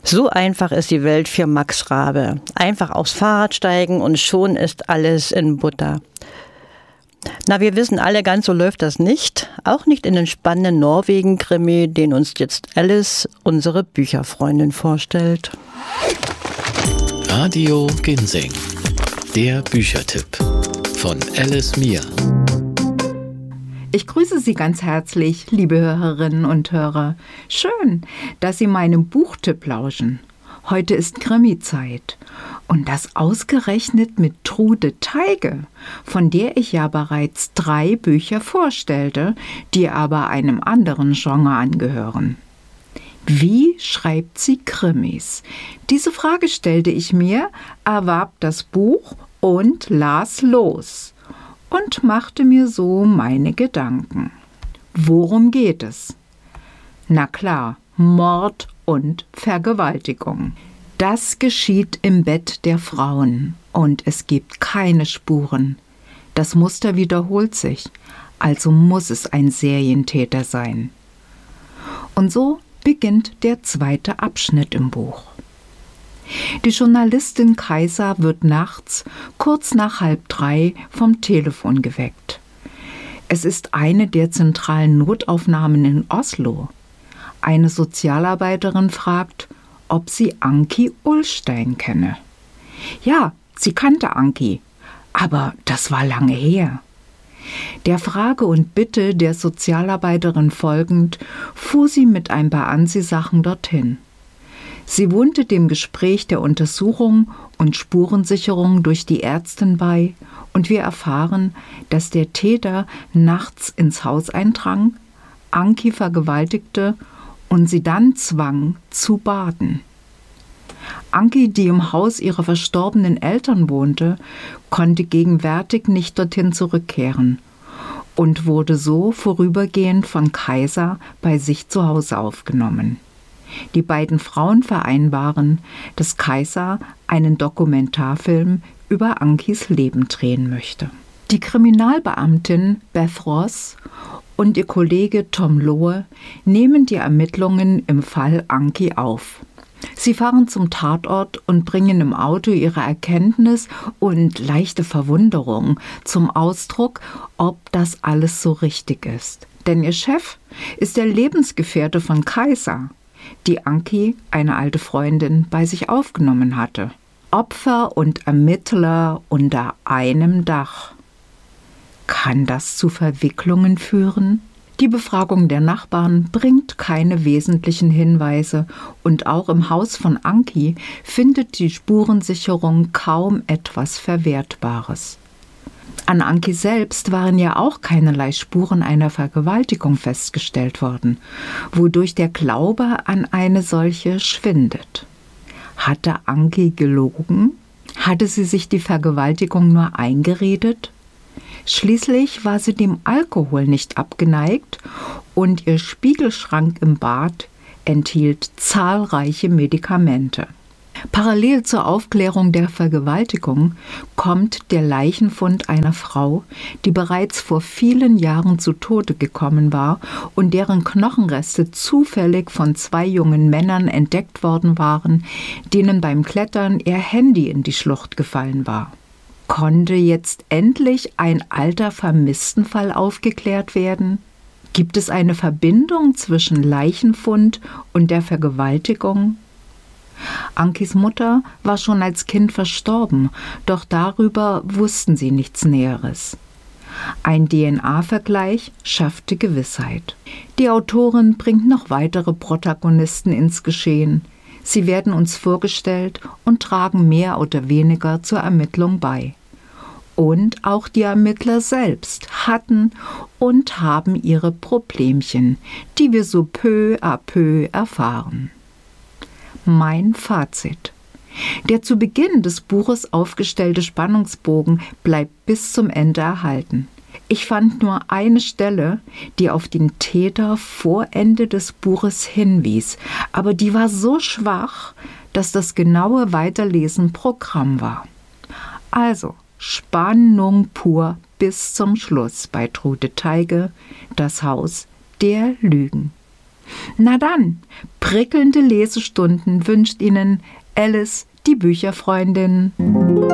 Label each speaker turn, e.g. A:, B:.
A: So einfach ist die Welt für Max Rabe. Einfach aufs Fahrrad steigen und schon ist alles in Butter. Na, wir wissen alle, ganz so läuft das nicht. Auch nicht in den spannenden Norwegen-Krimi, den uns jetzt Alice, unsere Bücherfreundin, vorstellt.
B: Radio Ginseng, der Büchertipp von Alice Mier.
C: Ich grüße Sie ganz herzlich, liebe Hörerinnen und Hörer. Schön, dass Sie meinem Buchtipp lauschen. Heute ist Krimi-Zeit. Und das ausgerechnet mit Trude Teige, von der ich ja bereits 3 Bücher vorstellte, die aber einem anderen Genre angehören. Wie schreibt sie Krimis? Diese Frage stellte ich mir, erwarb das Buch und las los und machte mir so meine Gedanken. Worum geht es? Na klar, Mord und Vergewaltigung. Das geschieht im Bett der Frauen und es gibt keine Spuren. Das Muster wiederholt sich, also muss es ein Serientäter sein. Und so beginnt der 2. Abschnitt im Buch. Die Journalistin Kajsa wird nachts, kurz nach 2:30, vom Telefon geweckt. Es ist eine der zentralen Notaufnahmen in Oslo. Eine Sozialarbeiterin fragt, ob sie Anki Ullstein kenne. Ja, sie kannte Anki, aber das war lange her. Der Frage und Bitte der Sozialarbeiterin folgend, fuhr sie mit ein paar Anziehsachen dorthin. Sie wohnte dem Gespräch der Untersuchung und Spurensicherung durch die Ärztin bei und wir erfahren, dass der Täter nachts ins Haus eindrang, Anki vergewaltigte und sie dann zwang zu baden. Anki, die im Haus ihrer verstorbenen Eltern wohnte, konnte gegenwärtig nicht dorthin zurückkehren und wurde so vorübergehend von Kajsa bei sich zu Hause aufgenommen. Die beiden Frauen vereinbaren, dass Kajsa einen Dokumentarfilm über Ankis Leben drehen möchte. Die Kriminalbeamtin Beth Ross und ihr Kollege Tom Lohe nehmen die Ermittlungen im Fall Anki auf. Sie fahren zum Tatort und bringen im Auto ihre Erkenntnis und leichte Verwunderung zum Ausdruck, ob das alles so richtig ist. Denn ihr Chef ist der Lebensgefährte von Kajsa, die Anki, eine alte Freundin, bei sich aufgenommen hatte. Opfer und Ermittler unter einem Dach. Kann das zu Verwicklungen führen? Die Befragung der Nachbarn bringt keine wesentlichen Hinweise und auch im Haus von Anki findet die Spurensicherung kaum etwas Verwertbares. An Anki selbst waren ja auch keinerlei Spuren einer Vergewaltigung festgestellt worden, wodurch der Glaube an eine solche schwindet. Hatte Anki gelogen? Hatte sie sich die Vergewaltigung nur eingeredet? Schließlich war sie dem Alkohol nicht abgeneigt und ihr Spiegelschrank im Bad enthielt zahlreiche Medikamente. Parallel zur Aufklärung der Vergewaltigung kommt der Leichenfund einer Frau, die bereits vor vielen Jahren zu Tode gekommen war und deren Knochenreste zufällig von 2 jungen Männern entdeckt worden waren, denen beim Klettern ihr Handy in die Schlucht gefallen war. Konnte jetzt endlich ein alter Vermisstenfall aufgeklärt werden? Gibt es eine Verbindung zwischen Leichenfund und der Vergewaltigung? Ankis Mutter war schon als Kind verstorben, doch darüber wussten sie nichts Näheres. Ein DNA-Vergleich schaffte Gewissheit. Die Autorin bringt noch weitere Protagonisten ins Geschehen. Sie werden uns vorgestellt und tragen mehr oder weniger zur Ermittlung bei. Und auch die Ermittler selbst hatten und haben ihre Problemchen, die wir so peu à peu erfahren. Mein Fazit. Der zu Beginn des Buches aufgestellte Spannungsbogen bleibt bis zum Ende erhalten. Ich fand nur eine Stelle, die auf den Täter vor Ende des Buches hinwies, aber die war so schwach, dass das genaue Weiterlesen Programm war. Also, Spannung pur bis zum Schluss bei Trude Teige, Das Haus der Lügen. Na dann, prickelnde Lesestunden wünscht Ihnen Alice, die Bücherfreundin.